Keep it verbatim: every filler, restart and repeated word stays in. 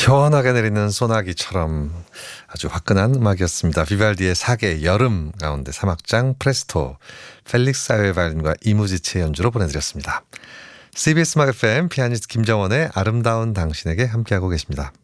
시원하게 내리는 소나기처럼 아주 화끈한 음악이었습니다. 비발디의 사계 여름 가운데 사막장 프레스토 펠릭스 사웨발린과 이무지치의 연주로 보내드렸습니다. 씨비에스 음악 에프엠 피아니스트 김정원의 아름다운 당신에게 함께하고 계십니다.